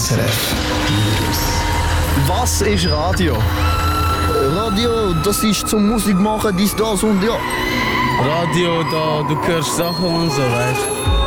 SRF. Was ist Radio? Radio, das ist zum Musik machen, dies, das und ja. Radio, da du hörst Sachen und so, weißt du.